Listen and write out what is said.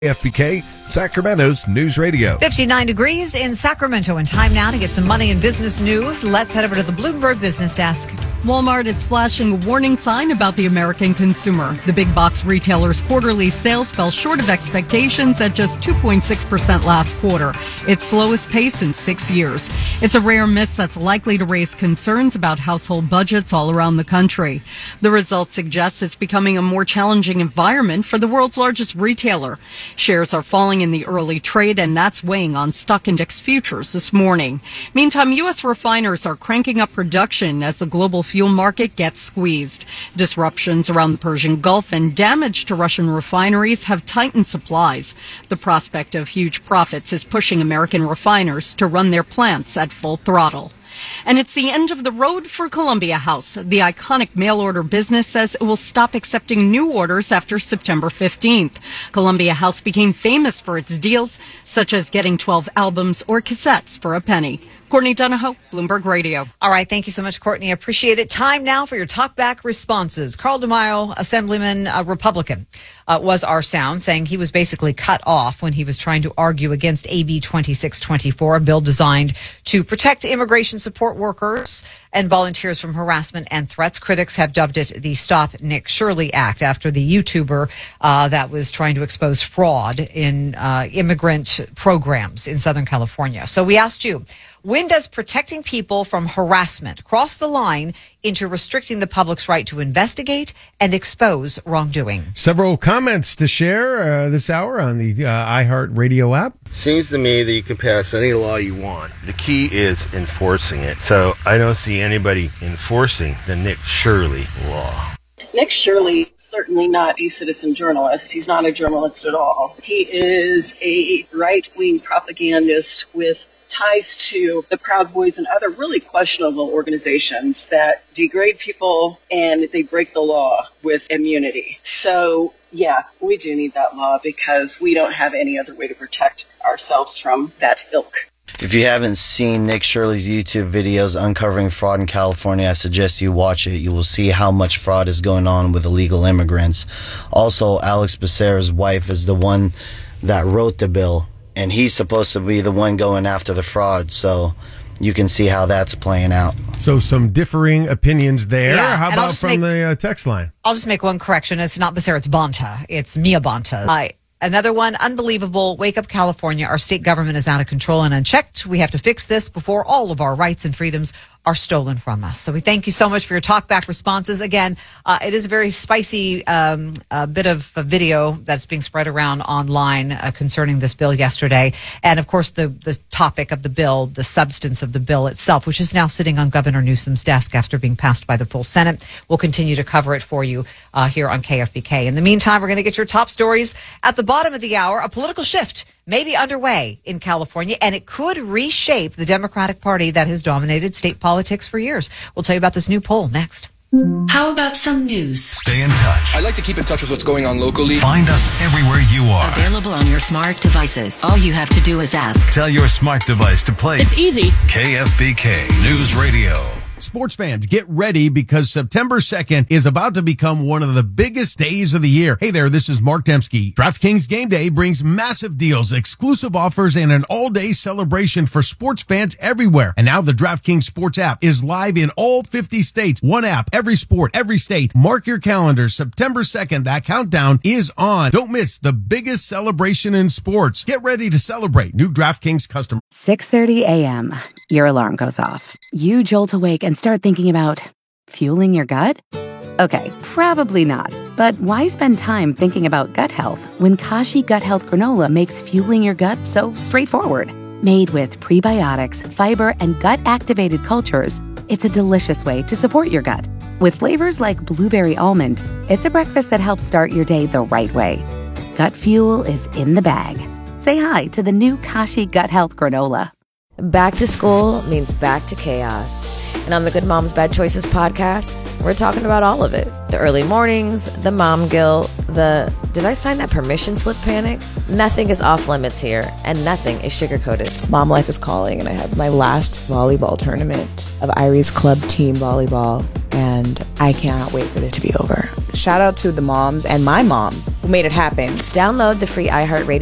FBK, Sacramento's News Radio. 59 degrees in Sacramento, and time now to get some money and business news. Let's head over to the Bloomberg Business Desk. Walmart is flashing a warning sign about the American consumer. The big box retailer's quarterly sales fell short of expectations at just 2.6% last quarter, its slowest pace in 6 years. It's a rare miss that's likely to raise concerns about household budgets all around the country. The results suggest it's becoming a more challenging environment for the world's largest retailer. Shares are falling in the early trade, and that's weighing on stock index futures this morning. Meantime, U.S. refiners are cranking up production as the global fuel market gets squeezed. Disruptions around the Persian Gulf and damage to Russian refineries have tightened supplies. The prospect of huge profits is pushing American refiners to run their plants at full throttle. And it's the end of the road for Columbia House. The iconic mail-order business says it will stop accepting new orders after September 15th. Columbia House became famous for its deals, such as getting 12 albums or cassettes for a penny. Courtney Donahoe, Bloomberg Radio. All right. Thank you so much, Courtney. Appreciate it. Time now for your talkback responses. Carl DeMaio, Assemblyman, Republican, was our sound, saying he was basically cut off when he was trying to argue against AB 2624, a bill designed to protect immigration support workers and volunteers from harassment and threats. Critics have dubbed it the Stop Nick Shirley Act, after the YouTuber that was trying to expose fraud in immigrant programs in Southern California. So we asked you, when does protecting people from harassment cross the line into restricting the public's right to investigate and expose wrongdoing? Several comments to share this hour on the iHeartRadio app. Seems to me that you can pass any law you want. The key is enforcing it. So I don't see anybody enforcing the Nick Shirley law. Nick Shirley, certainly not a citizen journalist. He's not a journalist at all. He is a right-wing propagandist with ties to the Proud Boys and other really questionable organizations that degrade people and they break the law with immunity. So, yeah, we do need that law because we don't have any other way to protect ourselves from that ilk. If you haven't seen Nick Shirley's YouTube videos uncovering fraud in California, I suggest you watch it. You will see how much fraud is going on with illegal immigrants. Also, Alex Becerra's wife is the one that wrote the bill, and he's supposed to be the one going after the fraud, so you can see how that's playing out. So some differing opinions there. Yeah, how about from the text line? I'll just make one correction. It's not Becerra, it's Bonta. It's Mia Bonta. Another one, unbelievable. Wake up, California. Our state government is out of control and unchecked. We have to fix this before all of our rights and freedoms are stolen from us. So we thank you so much for your talkback responses. Again, it is a very spicy bit of a video that's being spread around online concerning this bill yesterday. And, of course, the topic of the bill, the substance of the bill itself, which is now sitting on Governor Newsom's desk after being passed by the full Senate. We'll continue to cover it for you here on KFBK. In the meantime, we're going to get your top stories at the bottom of the hour. A political shift may be underway in California, and it could reshape the Democratic Party that has dominated state politics for years. We'll tell you about this new poll next. How about some news? Stay in touch. I like to keep in touch with what's going on locally. Find us everywhere you are. Available on your smart devices. All you have to do is ask. Tell your smart device to play. It's easy. KFBK News Radio. Sports fans, get ready because September 2nd is about to become one of the biggest days of the year. Hey there, this is Mark Dembski. DraftKings Game Day brings massive deals, exclusive offers, and an all-day celebration for sports fans everywhere. And now the DraftKings Sports app is live in all 50 states. One app, every sport, every state. Mark your calendars. September 2nd, that countdown is on. Don't miss the biggest celebration in sports. Get ready to celebrate. New DraftKings customer. 6:30 a.m. Your alarm goes off. You jolt awake and start thinking about fueling your gut? Okay, probably not. But why spend time thinking about gut health when Kashi Gut Health Granola makes fueling your gut so straightforward? Made with prebiotics, fiber, and gut-activated cultures, it's a delicious way to support your gut. With flavors like blueberry almond, it's a breakfast that helps start your day the right way. Gut fuel is in the bag. Say hi to the new Kashi Gut Health Granola. Back to school means back to chaos. And on the Good Moms Bad Choices podcast, we're talking about all of it. The early mornings, the mom guilt, the did I sign that permission slip panic? Nothing is off limits here, and nothing is sugar-coated. Mom life is calling, and I have my last volleyball tournament of Irie's club team volleyball, and I cannot wait for it to be over. Shout out to the moms and my mom who made it happen. Download the free iHeartRadio